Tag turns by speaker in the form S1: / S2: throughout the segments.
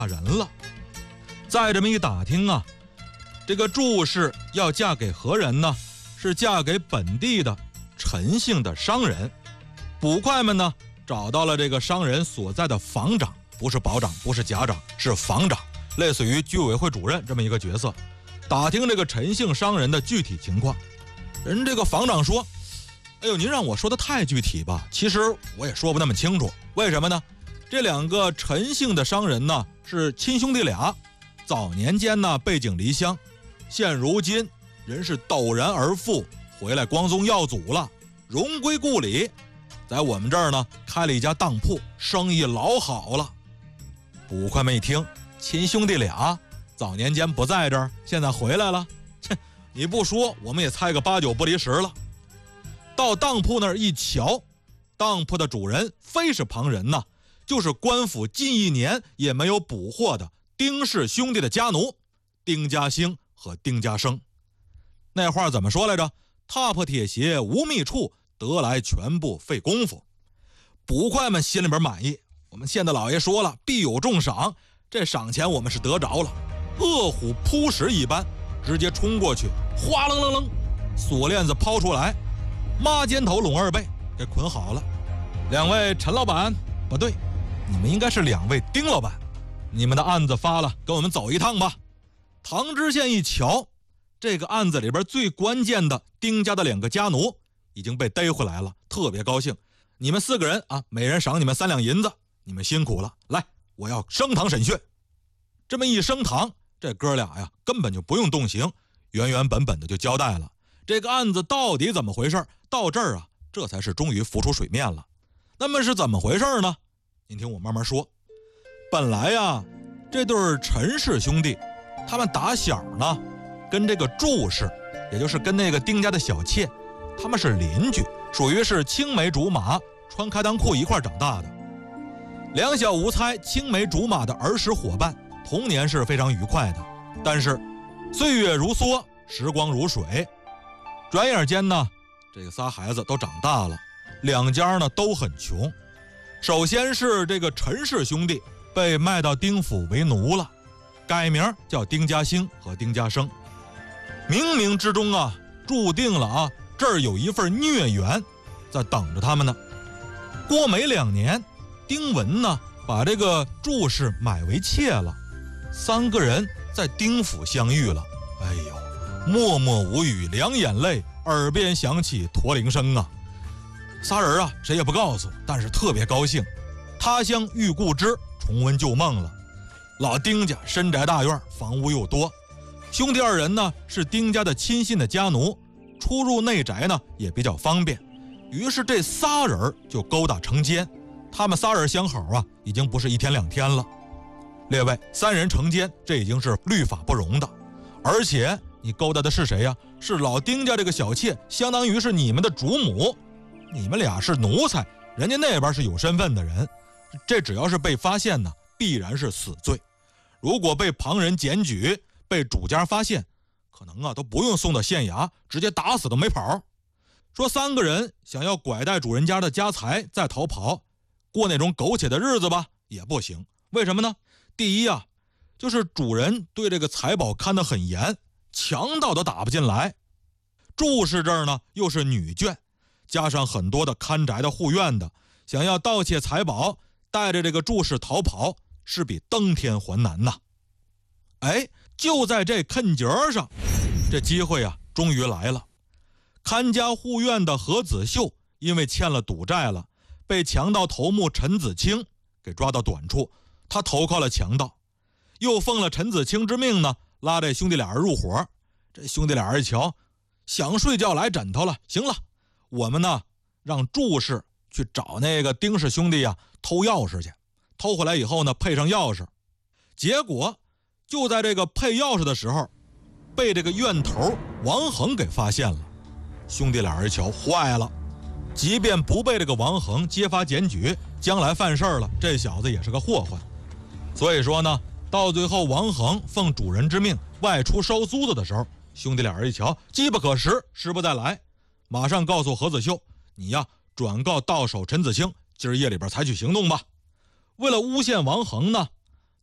S1: 人了。再这么一打听啊，这个祝氏要嫁给何人呢？是嫁给本地的陈姓的商人。捕快们呢找到了这个商人所在的房长，不是保长，不是甲长，是房长，类似于居委会主任这么一个角色。打听这个陈姓商人的具体情况，人这个房长说：“哎呦，您让我说的太具体吧，其实我也说不那么清楚。为什么呢？这两个陈姓的商人呢是亲兄弟俩，早年间呢背井离乡，现如今人是陡然而富，回来光宗耀祖了，荣归故里，在我们这儿呢开了一家当铺，生意老好了。”捕快们一听，亲兄弟俩早年间不在这儿，现在回来了，切，你不说我们也猜个8、9不离10了。到当铺那儿一瞧，当铺的主人非是旁人呐，就是官府近1年也没有捕获的丁氏兄弟的家奴丁家兴和丁家生。那话怎么说来着？踏破铁鞋无觅处，得来全不费功夫。捕快们心里边满意，我们县的老爷说了，必有重赏，这赏钱我们是得着了。饿虎扑食一般，直接冲过去，哗楞楞楞，锁链子抛出来，抹肩头拢2背，给捆好了。2位陈老板，不对，你们应该是2位丁老板，你们的案子发了，跟我们走一趟吧。唐知县一瞧，这个案子里边最关键的丁家的2个家奴已经被逮回来了，特别高兴。你们4个人啊，每人赏你们3两银子，你们辛苦了，来，我要升堂审讯。这么一升堂，这哥俩呀根本就不用动刑，原原本本的就交代了这个案子到底怎么回事。到这儿啊，这才是终于浮出水面了。那么是怎么回事呢？您听我慢慢说。本来呀，这对陈氏兄弟，他们打小呢跟这个祝氏，也就是跟那个丁家的小妾，他们是邻居，属于是青梅竹马，穿开裆裤一块长大的。两小无猜，青梅竹马的儿时伙伴，童年是非常愉快的。但是岁月如梭，时光如水，转眼间呢，这个仨孩子都长大了，2家呢都很穷。首先是这个陈氏兄弟被卖到丁府为奴了，改名叫丁家兴和丁家生。冥冥之中啊，注定了啊，这儿有一份孽缘在等着他们呢。过没2年，丁文呢把这个祝氏买为妾了，3个人在丁府相遇了。哎呦，默默无语，2眼泪，耳边响起驼铃声啊。仨人啊，谁也不告诉，但是特别高兴，他乡遇故知，重温旧梦了。老丁家深宅大院，房屋又多，兄弟2人呢是丁家的亲信的家奴，出入内宅呢也比较方便。于是这仨人就勾搭成奸，他们仨人相好啊，已经不是1天2天了。列位，3人成奸，这已经是律法不容的。而且你勾搭的是谁呀？是老丁家这个小妾，相当于是你们的主母，你们俩是奴才，人家那边是有身份的人，这只要是被发现呢，必然是死罪。如果被旁人检举，被主家发现，可能啊都不用送到县衙，直接打死都没跑。说3个人想要拐带主人家的家财再逃跑，过那种苟且的日子吧，也不行。为什么呢？第一啊，就是主人对这个财宝看得很严，强盗都打不进来。祝氏这儿呢又是女眷，加上很多的看宅的护院的，想要盗窃财宝，带着这个祝氏逃跑，是比登天还难呐。哎，就在这坎节上，这机会啊终于来了。看家护院的何子秀因为欠了赌债了，被强盗头目陈子清给抓到短处，他投靠了强盗，又奉了陈子清之命呢，拉这兄弟俩人入伙。这兄弟俩人一瞧，想睡觉来枕头了，行了，我们呢让祝氏去找那个丁氏兄弟啊偷钥匙去，偷回来以后呢配上钥匙。结果就在这个配钥匙的时候，被这个院头王恒给发现了。兄弟俩人一瞧，坏了，即便不被这个王恒揭发检举，将来犯事了，这小子也是个祸患。所以说呢，到最后王恒奉主人之命外出收租子的时候，兄弟俩人一瞧，机不可失，时不再来，马上告诉何子秀，你呀转告到手陈子清，今儿夜里边采取行动吧。为了诬陷王恒呢，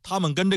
S1: 他们跟这